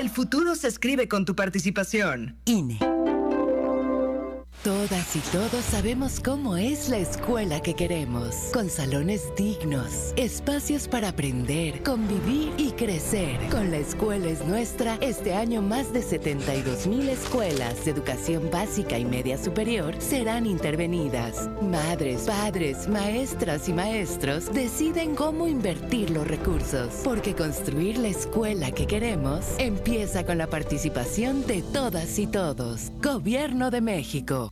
El futuro se escribe con tu participación. INE. Todas y todos sabemos cómo es la escuela que queremos, con salones dignos, espacios para aprender, convivir y crecer. Con La Escuela es Nuestra, este año más de 72,000 escuelas de educación básica y media superior serán intervenidas. Madres, padres, maestras y maestros deciden cómo invertir los recursos, porque construir la escuela que queremos empieza con la participación de todas y todos. Gobierno de México.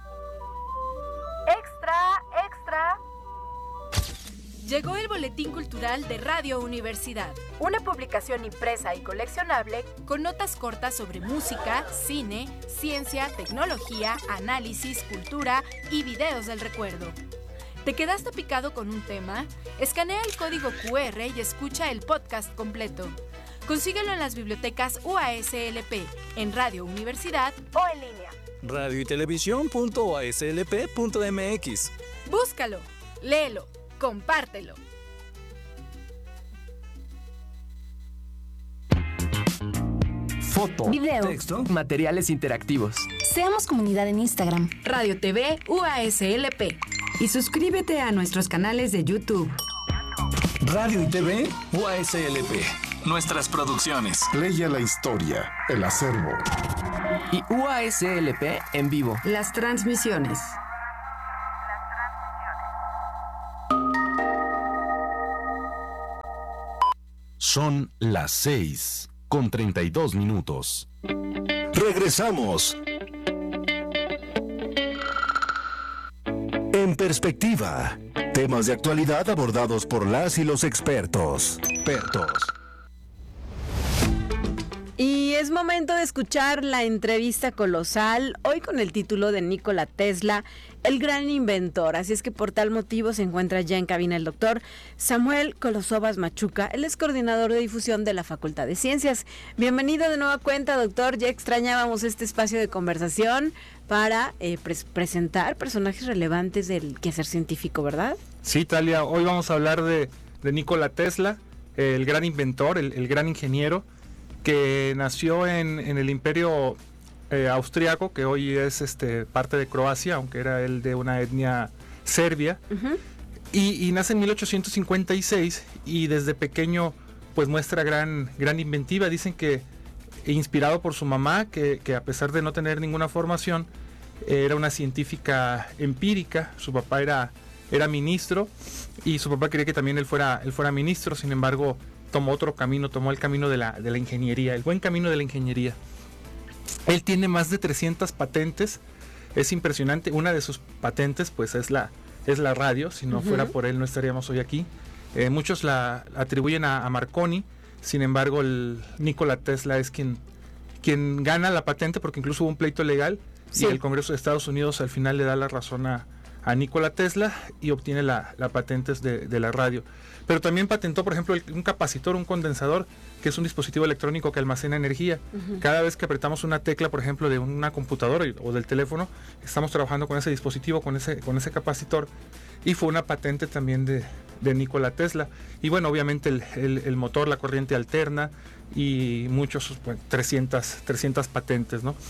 ¡Extra! Llegó el Boletín Cultural de Radio Universidad. Una publicación impresa y coleccionable con notas cortas sobre música, cine, ciencia, tecnología, análisis, cultura y videos del recuerdo. ¿Te quedaste picado con un tema? Escanea el código QR y escucha el podcast completo. Consíguelo en las bibliotecas UASLP, en Radio Universidad o en línea. Radio y televisión.uaslp.mx. Búscalo, léelo, compártelo. Foto, video, texto, materiales interactivos. Seamos comunidad en Instagram. Radio TV UASLP. Y suscríbete a nuestros canales de YouTube. Radio y TV UASLP. Nuestras producciones. Leia la historia, el acervo. Y UASLP en vivo. Las transmisiones. Son las 6:32. Regresamos. En perspectiva, temas de actualidad abordados por las y los expertos. Y es momento de escuchar la entrevista colosal, hoy con el título de Nikola Tesla, el gran inventor. Así es que por tal motivo se encuentra ya en cabina el doctor Samuel Kolosovas Machuca. Él es coordinador de difusión de la Facultad de Ciencias. Bienvenido de nueva cuenta, doctor. Ya extrañábamos este espacio de conversación para presentar personajes relevantes del quehacer científico, ¿verdad? Sí, Talia, hoy vamos a hablar de Nikola Tesla, el gran inventor, el gran ingeniero, que nació en el Imperio austriaco, que hoy es parte de Croacia, aunque era él de una etnia serbia. Uh-huh. y nace en 1856 y desde pequeño pues muestra gran inventiva. Dicen que inspirado por su mamá, que a pesar de no tener ninguna formación, era una científica empírica. Su papá era ministro y su papá quería que también él fuera ministro. Sin embargo, tomó otro camino, tomó el camino de la ingeniería, el buen camino de la ingeniería. Él tiene más de 300 patentes, es impresionante. Una de sus patentes pues es la radio. Si no fuera por él no estaríamos hoy aquí. Muchos la atribuyen a Marconi. Sin embargo, el Nikola Tesla es quien gana la patente, porque incluso hubo un pleito legal. Sí. Y el Congreso de Estados Unidos al final le da la razón a Nikola Tesla y obtiene la patente de la radio. Pero también patentó, por ejemplo, un capacitor, un condensador, que es un dispositivo electrónico que almacena energía. Uh-huh. Cada vez que apretamos una tecla, por ejemplo, de una computadora o del teléfono, estamos trabajando con ese dispositivo, con ese capacitor. Y fue una patente también de Nikola Tesla. Y bueno, obviamente el motor, la corriente alterna y muchos, 300 patentes, ¿no?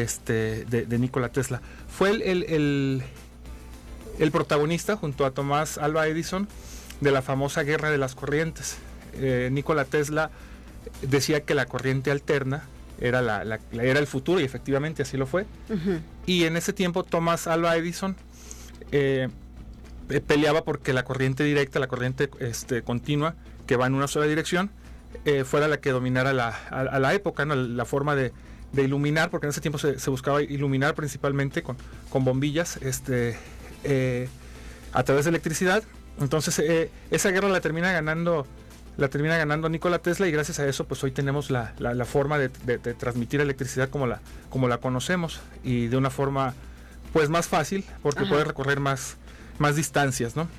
De Nikola Tesla. Fue el protagonista, junto a Tomás Alva Edison, de la famosa guerra de las corrientes. Nikola Tesla decía que la corriente alterna era era el futuro, y efectivamente así lo fue. Uh-huh. Y en ese tiempo Tomás Alva Edison peleaba porque la corriente directa, la corriente continua, que va en una sola dirección, fuera la que dominara a la época, ¿no? La forma de iluminar, porque en ese tiempo se buscaba iluminar principalmente con bombillas a través de electricidad. Entonces esa guerra la termina ganando Nikola Tesla, y gracias a eso pues hoy tenemos la forma de transmitir electricidad como la conocemos, y de una forma pues más fácil, porque puede recorrer más distancias, ¿no?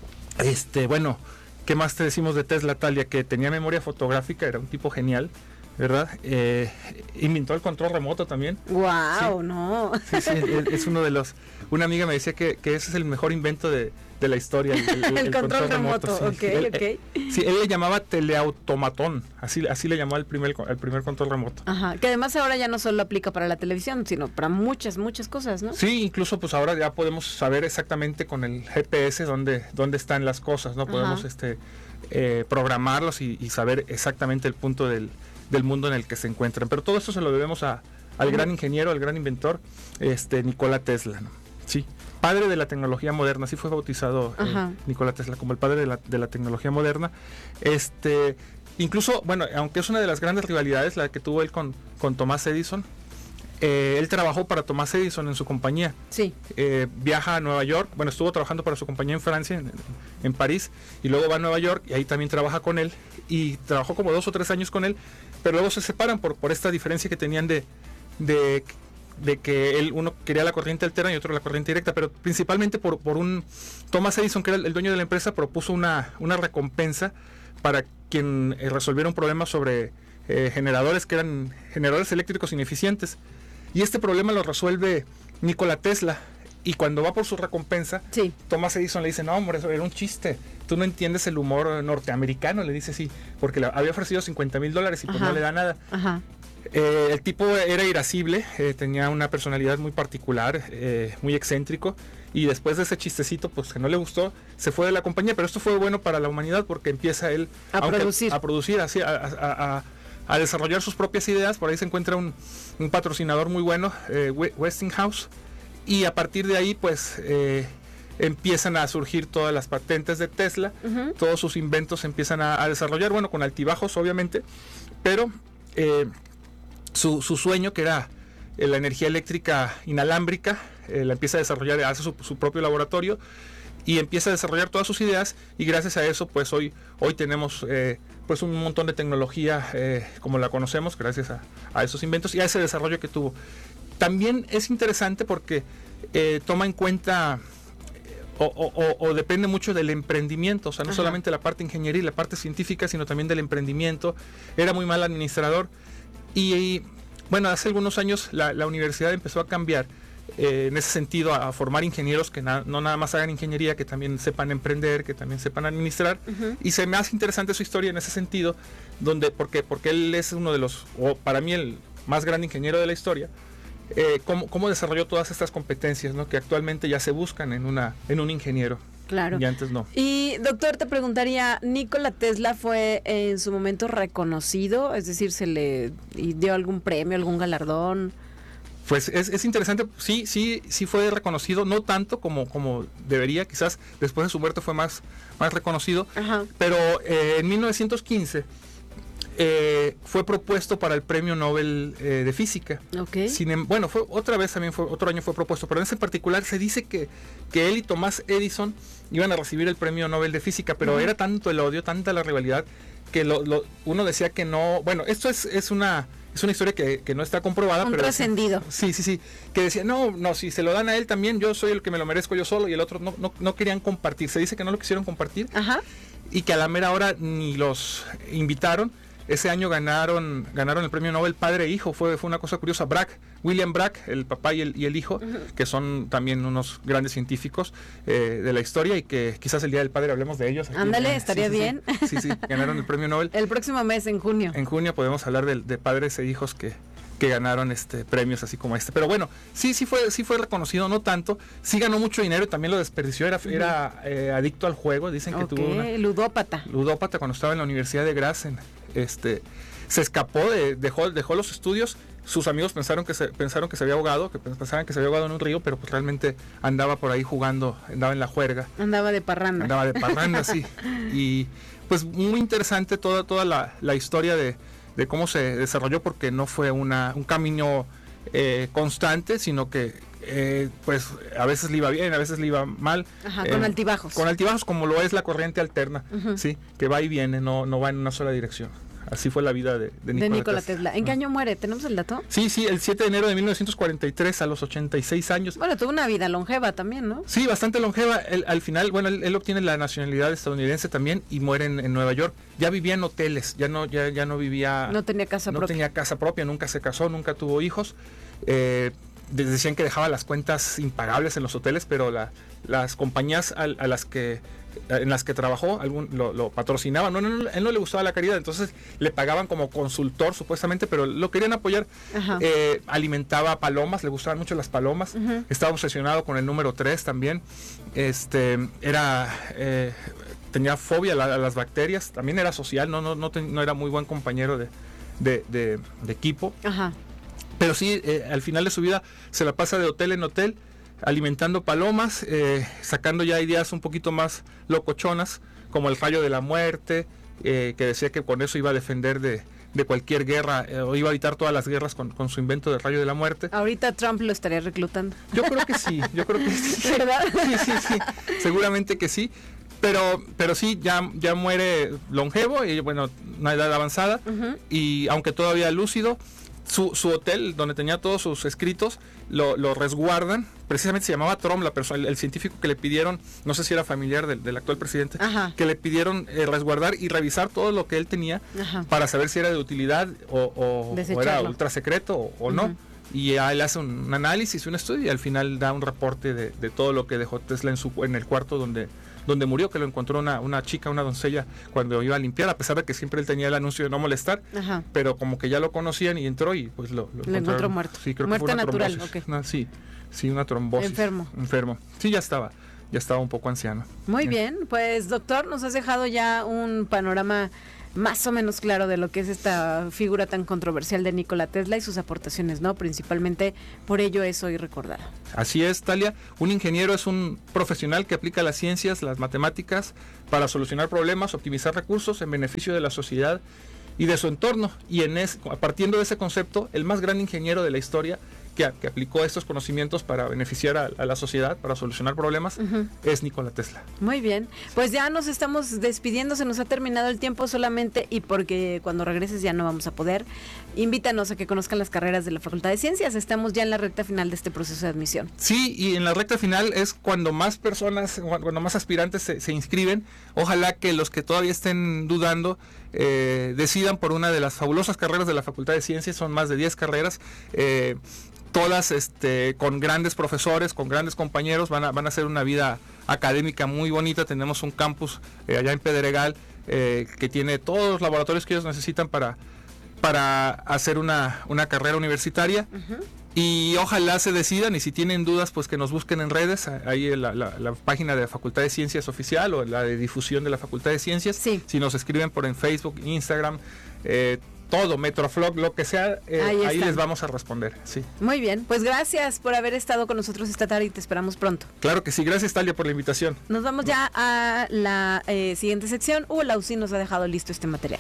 Bueno, ¿qué más te decimos de Tesla, Talia? Que tenía memoria fotográfica, era un tipo genial, ¿verdad? Inventó el control remoto también. ¡Wow! Sí. No. Sí, es uno de los... Una amiga me decía que ese es el mejor invento de la historia. El control remoto, sí. Sí, él le llamaba teleautomatón, así le llamó al primer control remoto. Ajá, que además ahora ya no solo aplica para la televisión, sino para muchas cosas, ¿no? Sí, incluso pues ahora ya podemos saber exactamente con el GPS dónde están las cosas, ¿no? Podemos programarlos y saber exactamente el punto del mundo en el que se encuentran. Pero todo esto se lo debemos al gran ingeniero, al gran inventor, Nikola Tesla, ¿no? Sí, padre de la tecnología moderna, así fue bautizado Nikola Tesla como el padre de la tecnología moderna. Incluso, bueno, aunque es una de las grandes rivalidades la que tuvo él con Thomas Edison, él trabajó para Thomas Edison en su compañía. Sí. Viaja a Nueva York, bueno, estuvo trabajando para su compañía en Francia, en París, y luego va a Nueva York y ahí también trabaja con él, y trabajó como 2 o 3 años con él, pero luego se separan por esta diferencia que tenían de que uno quería la corriente alterna y otro la corriente directa, pero principalmente por un Thomas Edison, que era el dueño de la empresa, propuso una recompensa para quien resolviera un problema sobre generadores que eran generadores eléctricos ineficientes, y este problema lo resuelve Nikola Tesla, y cuando va por su recompensa, Thomas Edison le dice: no, hombre, eso era un chiste, tú no entiendes el humor norteamericano, le dice, sí, porque le había ofrecido $50,000 y pues no le da nada. Ajá. El tipo era irascible, tenía una personalidad muy particular, muy excéntrico, y después de ese chistecito, pues que no le gustó, se fue de la compañía. Pero esto fue bueno para la humanidad porque empieza él a producir, así, a desarrollar sus propias ideas. Por ahí se encuentra un patrocinador muy bueno, Westinghouse, y a partir de ahí pues empiezan a surgir todas las patentes de Tesla, todos sus inventos se empiezan a desarrollar, bueno, con altibajos obviamente, pero su sueño, que era la energía eléctrica inalámbrica, la empieza a desarrollar, hace su propio laboratorio y empieza a desarrollar todas sus ideas, y gracias a eso pues hoy tenemos pues un montón de tecnología como la conocemos, gracias a esos inventos y a ese desarrollo que tuvo. También es interesante porque toma en cuenta o depende mucho del emprendimiento, o sea, no solamente la parte ingeniería y la parte científica, sino también del emprendimiento. Era muy mal administrador y bueno, hace algunos años la universidad empezó a cambiar en ese sentido, a formar ingenieros que no nada más hagan ingeniería, que también sepan emprender, que también sepan administrar. Y se me hace interesante su historia en ese sentido, porque él es uno de los, o para mí el más grande ingeniero de la historia. Cómo desarrolló todas estas competencias, ¿no? Que actualmente ya se buscan en un ingeniero. Claro. Y antes no. Y doctor, te preguntaría, ¿Nikola Tesla fue en su momento reconocido? Es decir, ¿se le dio algún premio, algún galardón? Pues es interesante, sí fue reconocido, no tanto como debería, quizás después de su muerte fue más reconocido. Pero en 1915 fue propuesto para el Premio Nobel de Física. Okay. Bueno, otro año fue propuesto, pero en ese particular se dice que él y Thomas Edison iban a recibir el Premio Nobel de Física, pero era tanto el odio, tanta la rivalidad, que uno decía que no. Bueno, esto es una historia que no está comprobada. Pero trascendido. Sí, que decía, no, si se lo dan a él también, yo soy el que me lo merezco yo solo, y el otro no querían compartir. Se dice que no lo quisieron compartir. Y que a la mera hora ni los invitaron. Ese año ganaron el premio Nobel padre e hijo, fue una cosa curiosa. William Bragg, el papá y el hijo, que son también unos grandes científicos de la historia, y que quizás el día del padre hablemos de ellos. Ándale, estaría bien. Sí, ganaron el premio Nobel. El próximo mes, en junio. En junio podemos hablar de padres e hijos que ganaron premios así como este. Pero bueno, sí fue reconocido, no tanto. Sí ganó mucho dinero y también lo desperdició. Era adicto al juego. Dicen que tuvo ludópata cuando estaba en la Universidad de Graz. Se escapó, dejó los estudios. Sus amigos pensaron que se había ahogado, pensaban que se había ahogado en un río, pero pues realmente andaba por ahí jugando, andaba en la juerga. Andaba de parranda, sí. Y pues muy interesante toda la historia de cómo se desarrolló, porque no fue un camino constante, sino que pues a veces le iba bien, a veces le iba mal. Con altibajos. Con altibajos, como lo es la corriente alterna, sí, que va y viene, no va en una sola dirección. Así fue la vida de Nikola Tesla. ¿En qué año muere? ¿Tenemos el dato? Sí, el 7 de enero de 1943, a los 86 años. Bueno, tuvo una vida longeva también, ¿no? Sí, bastante longeva. Al final, bueno, él obtiene la nacionalidad estadounidense también y muere en Nueva York. Ya vivía en hoteles, ya no vivía... No tenía casa propia. No tenía casa propia, nunca se casó, nunca tuvo hijos. Decían que dejaba las cuentas impagables en los hoteles, pero las compañías en las que trabajó lo patrocinaban. Él no le gustaba la caridad, entonces le pagaban como consultor supuestamente, pero lo querían apoyar. Alimentaba palomas, le gustaban mucho las palomas. Estaba obsesionado con el número 3 también. Tenía fobia a las bacterias, también era social, no era muy buen compañero de equipo. Pero sí, al final de su vida se la pasa de hotel en hotel, alimentando palomas, sacando ya ideas un poquito más locochonas, como el rayo de la muerte, que decía que con eso iba a defender de cualquier guerra, o iba a evitar todas las guerras con su invento del rayo de la muerte. Ahorita Trump lo estaría reclutando. Yo creo que sí. ¿Verdad? Sí, seguramente que sí. Pero sí, ya muere longevo, y bueno, una edad avanzada, y aunque todavía lúcido, su hotel, donde tenía todos sus escritos, lo resguardan. Precisamente se llamaba Trump, el científico que le pidieron, no sé si era familiar del actual presidente, que le pidieron resguardar y revisar todo lo que él tenía para saber si era de utilidad o era ultra secreto o no. Y él hace un análisis, un estudio, y al final da un reporte de todo lo que dejó Tesla en el cuarto donde murió, que lo encontró una chica, una doncella, cuando iba a limpiar, a pesar de que siempre él tenía el anuncio de no molestar, pero como que ya lo conocían y entró y pues lo encontró muerto. Sí, creo muerte que fue una natural, trombosis. Sí, una trombosis. Enfermo. Sí, ya estaba un poco anciano. Muy bien, pues doctor, nos has dejado ya un panorama más o menos claro de lo que es esta figura tan controversial de Nikola Tesla y sus aportaciones, ¿no? Principalmente por ello es hoy recordado. Así es, Talia. Un ingeniero es un profesional que aplica las ciencias, las matemáticas, para solucionar problemas, optimizar recursos en beneficio de la sociedad y de su entorno. Y partiendo de ese concepto, el más gran ingeniero de la historia que aplicó estos conocimientos para beneficiar a la sociedad, para solucionar problemas, es Nikola Tesla. Muy bien, pues ya nos estamos despidiendo, se nos ha terminado el tiempo solamente, y porque cuando regreses ya no vamos a poder. Invítanos a que conozcan las carreras de la Facultad de Ciencias, estamos ya en la recta final de este proceso de admisión. Sí, y en la recta final es cuando más personas, cuando más aspirantes se inscriben. Ojalá que los que todavía estén dudando decidan por una de las fabulosas carreras de la Facultad de Ciencias. Son más de 10 carreras, todas con grandes profesores, con grandes compañeros. Van a hacer una vida académica muy bonita. Tenemos un campus allá en Pedregal que tiene todos los laboratorios que ellos necesitan para hacer una carrera universitaria. Y ojalá se decidan, y si tienen dudas, pues que nos busquen en redes, ahí en la página de la Facultad de Ciencias oficial, o la de difusión de la Facultad de Ciencias. Sí. Si nos escriben en Facebook, Instagram, todo, Metroflog, lo que sea, ahí les vamos a responder. Sí. Muy bien, pues gracias por haber estado con nosotros esta tarde y te esperamos pronto. Claro que sí, gracias Talia por la invitación. Nos vamos ya a la siguiente sección. Hugo Lausín nos ha dejado listo este material.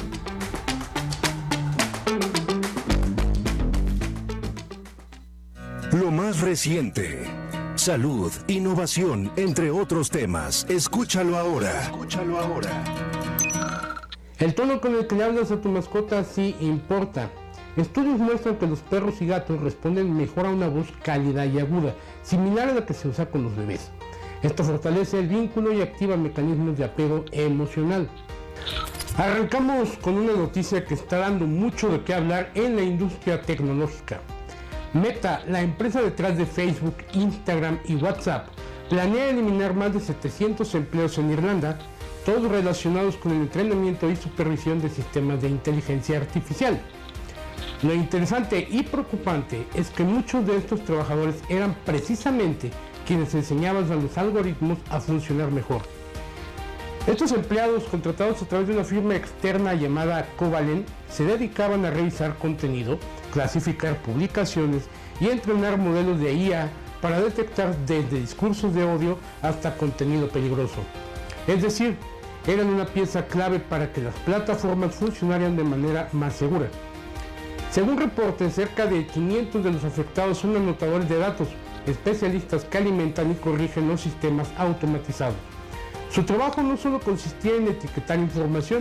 Lo más reciente. Salud, innovación, entre otros temas. Escúchalo ahora. El tono con el que le hablas a tu mascota sí importa. Estudios muestran que los perros y gatos responden mejor a una voz cálida y aguda, similar a la que se usa con los bebés. Esto fortalece el vínculo y activa mecanismos de apego emocional. Arrancamos con una noticia que está dando mucho de qué hablar en la industria tecnológica. Meta, la empresa detrás de Facebook, Instagram y WhatsApp, planea eliminar más de 700 empleos en Irlanda, todos relacionados con el entrenamiento y supervisión de sistemas de inteligencia artificial. Lo interesante y preocupante es que muchos de estos trabajadores eran precisamente quienes enseñaban a los algoritmos a funcionar mejor. Estos empleados, contratados a través de una firma externa llamada Covalent, se dedicaban a revisar contenido, clasificar publicaciones y entrenar modelos de IA para detectar desde discursos de odio hasta contenido peligroso. Es decir, eran una pieza clave para que las plataformas funcionaran de manera más segura. Según reportes, cerca de 500 de los afectados son anotadores de datos, especialistas que alimentan y corrigen los sistemas automatizados. Su trabajo no solo consistía en etiquetar información,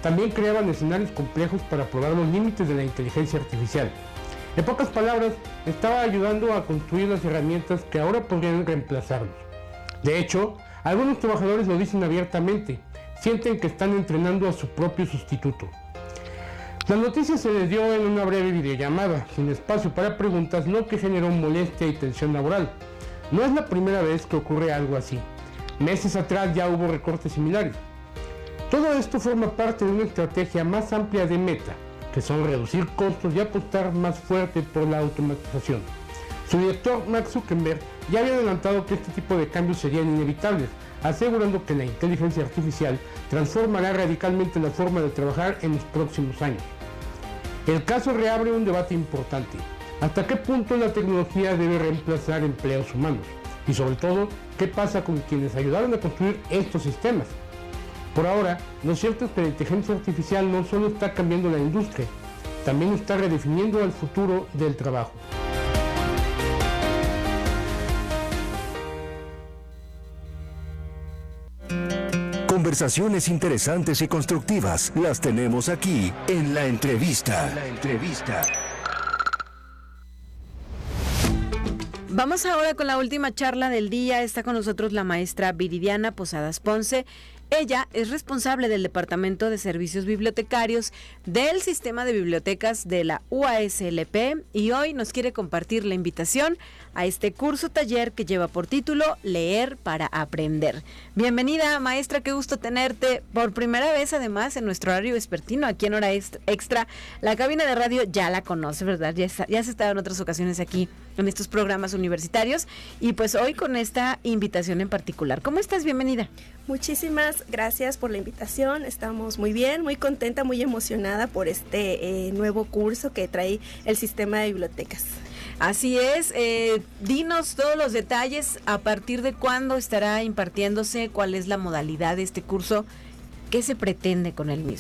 también creaban escenarios complejos para probar los límites de la inteligencia artificial. En pocas palabras, estaba ayudando a construir las herramientas que ahora podrían reemplazarnos. De hecho, algunos trabajadores lo dicen abiertamente, sienten que están entrenando a su propio sustituto. La noticia se les dio en una breve videollamada, sin espacio para preguntas, lo que generó molestia y tensión laboral. No es la primera vez que ocurre algo así. Meses atrás ya hubo recortes similares. Todo esto forma parte de una estrategia más amplia de Meta, que son reducir costos y apostar más fuerte por la automatización. Su director, Mark Zuckerberg, ya había adelantado que este tipo de cambios serían inevitables, asegurando que la inteligencia artificial transformará radicalmente la forma de trabajar en los próximos años. El caso reabre un debate importante. ¿Hasta qué punto la tecnología debe reemplazar empleos humanos? Y sobre todo, ¿qué pasa con quienes ayudaron a construir estos sistemas? Por ahora, lo cierto es que la inteligencia artificial no solo está cambiando la industria, también está redefiniendo el futuro del trabajo. Conversaciones interesantes y constructivas las tenemos aquí en La Entrevista. Vamos ahora con la última charla del día. Está con nosotros la maestra Viridiana Posadas Ponce. Ella es responsable del Departamento de Servicios Bibliotecarios del Sistema de Bibliotecas de la UASLP y hoy nos quiere compartir la invitación a este curso taller que lleva por título Leer para Aprender. Bienvenida, maestra, qué gusto tenerte por primera vez, además, en nuestro horario vespertino, aquí en Hora Extra. La cabina de radio ya la conoce, ¿verdad? Ya se ha estado en otras ocasiones aquí en estos programas universitarios y pues hoy con esta invitación en particular. ¿Cómo estás? Bienvenida. Muchísimas gracias por la invitación, estamos muy bien, muy contenta, muy emocionada por este nuevo curso que trae el sistema de bibliotecas. Así es, dinos todos los detalles, a partir de cuándo estará impartiéndose, cuál es la modalidad de este curso, qué se pretende con el mismo.